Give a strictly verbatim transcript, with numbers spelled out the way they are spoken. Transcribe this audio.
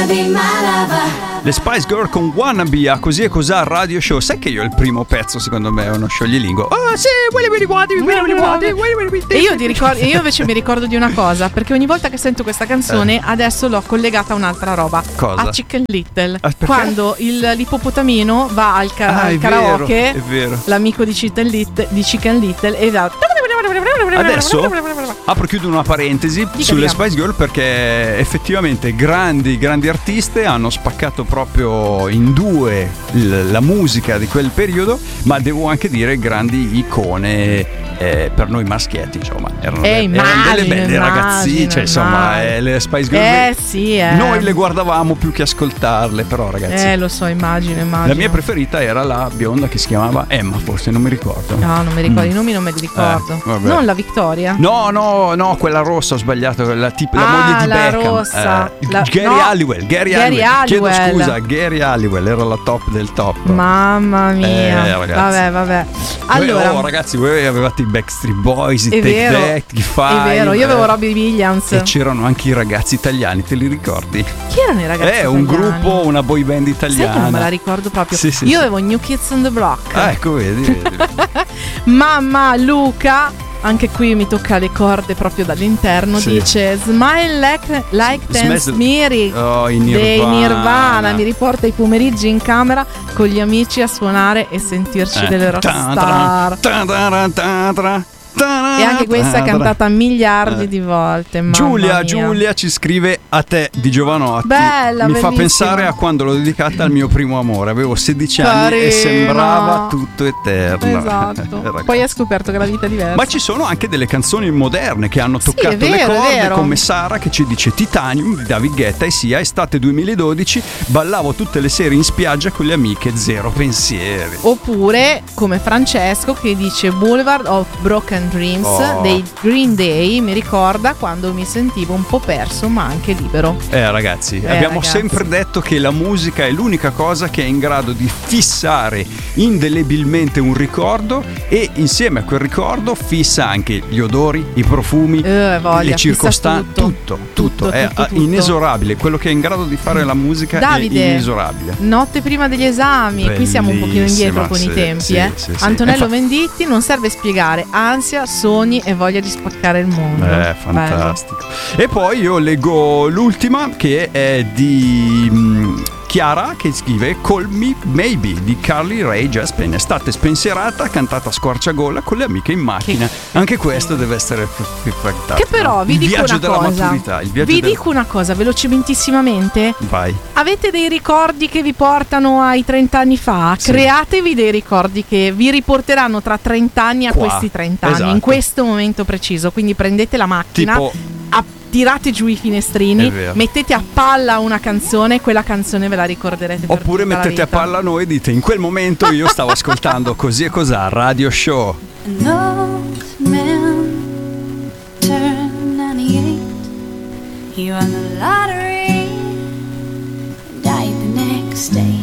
be my lover. Le Spice Girl con Wannabe a Così e Cosà Radio Show. Sai che io il primo pezzo secondo me è uno scioglilingua. Oh sì, e io, ti ricordo, io invece mi ricordo di una cosa, perché ogni volta che sento questa canzone eh. adesso l'ho collegata a un'altra roba. Cosa? A Chicken Little. Ah, quando il, l'ippopotamino va al, ca- ah, al è karaoke vero, è vero. L'amico di Chicken Little, di Chicken Little e va. Adesso apro e chiudo una parentesi Dica, sulle dica. Spice Girl, perché effettivamente grandi grandi artiste hanno spaccato proprio in due l- la musica di quel periodo, ma devo anche dire grandi icone. Eh, per noi maschietti, insomma, erano, eh, de- immagino, erano delle belle immagino, ragazzine, cioè, insomma, eh, le Spice Girl. Eh sì, eh. Noi le guardavamo più che ascoltarle, però, ragazzi. Eh, lo so, immagino, immagino. La mia preferita era la bionda che si chiamava Emma, forse, non mi ricordo. No, non mi ricordo, Mm. i nomi non me li ricordo. Eh, vabbè. Non la Victoria? No, no, no, quella rossa, ho sbagliato, la, tip, la Ah, moglie di la Beckham. rossa. Eh, La- Gary no. Halliwell, Gary, Gary Halliwell. Chiedo Halliwell. scusa, Gary Halliwell era la top del top. Mamma mia. Eh, ragazzi. Vabbè, vabbè. Allora, Allora, oh, ragazzi, voi avevate i Backstreet Boys, i è Take vero, That, i Five. è vero, io avevo eh. Robbie Williams. E c'erano anche i ragazzi italiani, te li ricordi? Chi erano i ragazzi Eh, un italiani? gruppo, una boy band Sai che non italiana. me la ricordo proprio. Sì, sì, Io sì. avevo New Kids on the Block. Ah, ecco, vedi, vedi. Mamma Luca, anche qui mi tocca le corde proprio dall'interno. Sì. Dice Smile like, like Dance Smash- Miri Oh, i dei Nirvana. Nirvana. Mi riporta i pomeriggi in camera con gli amici a suonare e sentirci Eh. delle rockstar. Ta- ta- ta- ta- ta- ta- E anche questa è cantata miliardi Eh. di volte. Mamma Giulia, mia. Giulia ci scrive A te di Giovanotti. Bella, Mi fa bellissima. pensare a quando l'ho dedicata al mio primo amore. Avevo sedici anni e Carina. sembrava tutto eterno. Esatto. Ragazzi. Poi hai scoperto che la vita è diversa. Ma ci sono anche delle canzoni moderne che hanno Sì, toccato è vero, le è corde, vero. come Sara che ci dice Titanium di David Guetta e sia estate duemiladodici, ballavo tutte le sere in spiaggia con le amiche, zero pensieri. Oppure come Francesco che dice Boulevard of Broken Dreams Oh. dei Green Day. Mi ricorda quando mi sentivo un po' perso ma anche libero. Eh ragazzi, Eh, abbiamo ragazzi. sempre detto che la musica è l'unica cosa che è in grado di fissare indelebilmente un ricordo e insieme a quel ricordo fissa anche gli odori, i profumi, Eh, voglia, le circostanze, fissa tutto. tutto, tutto, Tutto, è tutto, ah, tutto. inesorabile, quello che è in grado di fare la musica Davide, è inesorabile. Notte prima degli esami. Qui siamo un pochino indietro Bellissima, con sì, i tempi sì, eh. sì, sì. Antonello Eh, fa- Venditti, non serve spiegare ansia, sogni e voglia di spaccare il mondo. Eh, fantastico. E poi io leggo l'ultima che è di mm, Chiara che scrive Call Me Maybe di Carly Rae Jepsen. Estate spensierata, cantata a squarciagola con le amiche in macchina. Che- Anche questo deve essere f- f- fantastico. Che però vi il dico viaggio una della cosa. maturità, il viaggio Vi del- dico una cosa velocementissimamente. Vai. Avete dei ricordi che vi portano ai trenta anni fa? Sì. Createvi dei ricordi che vi riporteranno tra trenta anni a Qua. questi trenta anni, Esatto. in questo momento preciso. Quindi prendete la macchina, Tipo a- tirate giù i finestrini, È vero. mettete a palla una canzone e quella canzone ve la ricorderete per oppure tutta la mettete a vita. palla noi e dite in quel momento io stavo ascoltando Così e Cosà Radio Show. An old man turned ninety-eight. He won the lottery and died the next day.